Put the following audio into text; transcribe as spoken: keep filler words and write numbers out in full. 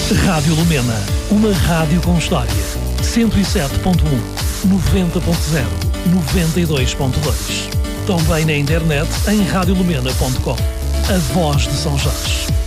Rádio Lumena, uma rádio com história. cento e sete ponto um, noventa ponto zero, noventa e dois ponto dois. Também na internet em rádio lumena ponto com. A voz de São Jorge.